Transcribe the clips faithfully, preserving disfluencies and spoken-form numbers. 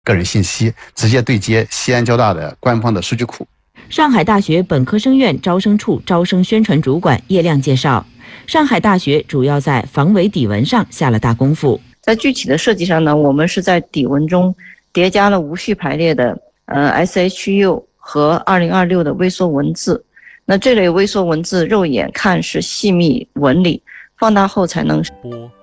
个人信息，直接对接西安交大的官方的数据库。 上海大学本科生院招生处招生宣传主管叶亮介绍，上海大学主要在防伪底纹上下了大功夫。 在具体的设计上呢，我们是在底纹中叠加了无序排列的呃 S H U 和二零二六的微缩文字。那这类微缩文字肉眼看是细密纹理，放大后才能播。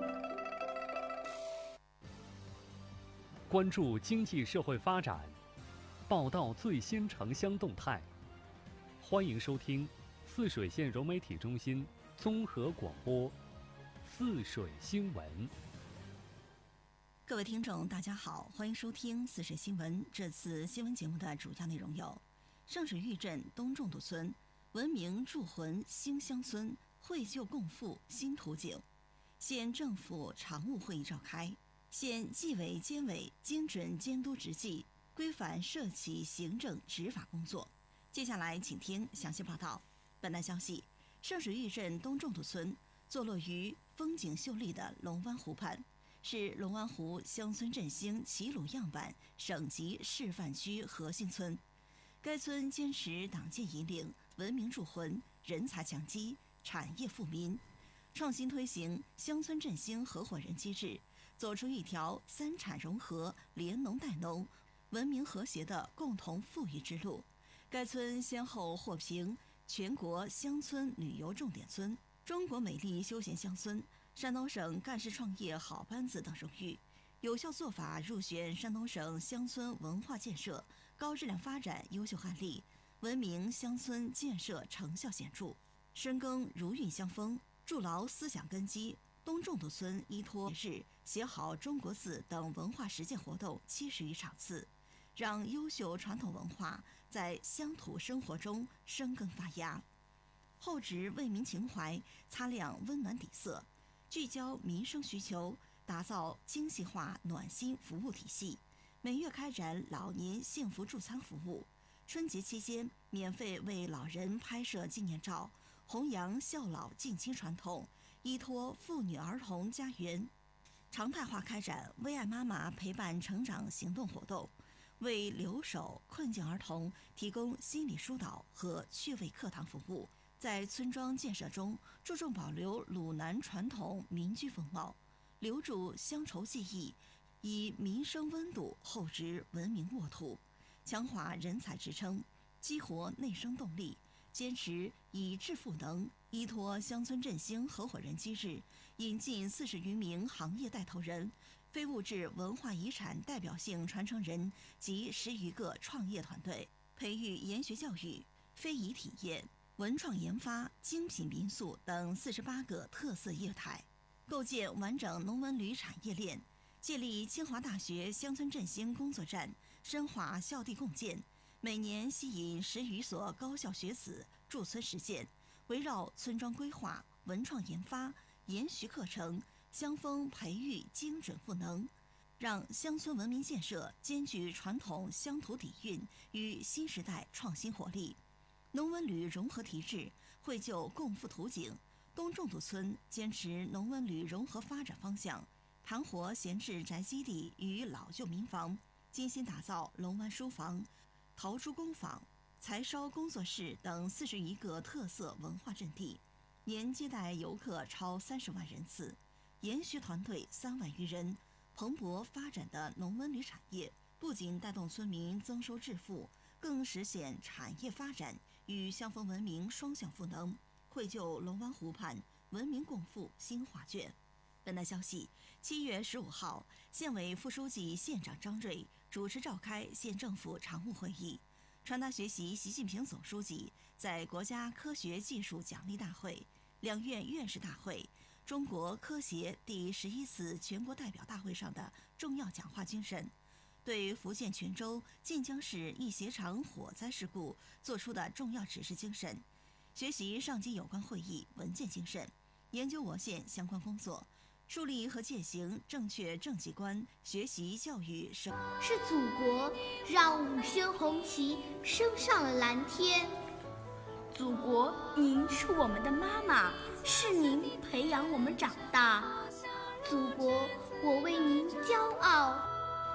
关注经济社会发展，报道最新城乡动态。欢迎收听泗水县融媒体中心综合广播《泗水新闻》。 各位听众大家好，欢迎收听泗水新闻。这次新闻节目的主要内容有：圣水峪镇东仲笃村文明铸魂新乡村，绘就共富新图景；县政府常务会议召开，县纪委监委精准监督执纪，规范社企行政执法工作。接下来请听详细报道。本台消息，圣水峪镇东仲笃村坐落于风景秀丽的龙湾湖畔，是龙湾湖乡村振兴齐鲁样板省级示范区核心村。该村坚持党建引领，文明铸魂，人才强基，产业富民，创新推行乡村振兴合伙人机制，走出一条三产融合、联农带农、文明和谐的共同富裕之路。该村先后获评全国乡村旅游重点村、中国美丽休闲乡村、山东省干事创业好班子等荣誉，有效做法入选山东省乡村文化建设高质量发展优秀案例，文明乡村建设成效显著。深耕如韵乡风，筑牢思想根基，东仲笃村依托日写好中国字等文化实践活动七十余场次，让优秀传统文化在乡土生活中生根发芽。厚植为民情怀，擦亮温暖底色，聚焦民生需求，打造精细化暖心服务体系。每月开展老年幸福助餐服务，春节期间免费为老人拍摄纪念照，弘扬孝老敬亲传统，依托妇女儿童家园，常态化开展为爱妈妈陪伴成长行动活动，为留守困境儿童提供心理疏导和趣味课堂服务。在村庄建设中，注重保留鲁南传统民居风貌，留住乡愁记忆，以民生温度厚植文明沃土，强化人才支撑，激活内生动力，坚持以智赋能，依托乡村振兴合伙人机制，引进四十余名行业带头人、非物质文化遗产代表性传承人及十余个创业团队，培育研学教育、非遗体验、文创研发、精品民宿等四十八个特色业态，构建完整农文旅产业链，建立清华大学乡村振兴工作站，深化校地共建，每年吸引十余所高校学子驻村实践，围绕村庄规划、文创研发、研习课程、乡风培育精准赋能，让乡村文明建设兼具传统乡土底蕴与新时代创新活力。农文旅融合提质，绘就共富图景。东仲笃村坚持农文旅融合发展方向，盘活闲置宅基地与老旧民房，精心打造龙湾书房、陶朱工坊、柴烧工作室等四十余个特色文化阵地，年接待游客超三十万人次，研学团队三万余人。蓬勃发展的农文旅产业不仅带动村民增收致富，更实现产业发展与乡风文明双向赋能，绘就龙湾湖畔文明共富新画卷。本台消息，七月十五号，县委副书记、县长张瑞主持召开县政府常务会议，传达学习习近平总书记在国家科学技术奖励大会、两院院士大会、中国科协第十一次全国代表大会上的重要讲话精神，对福建泉州晋江市一鞋厂火灾事故作出的重要指示精神，学习上级有关会议文件精神，研究我县相关工作，树立和践行正确政绩观，学习教育是是祖国让五星红旗升上了蓝天。 祖国，您是我们的妈妈，是您培养我们长大。 祖国，我为您骄傲。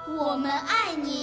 我们爱你。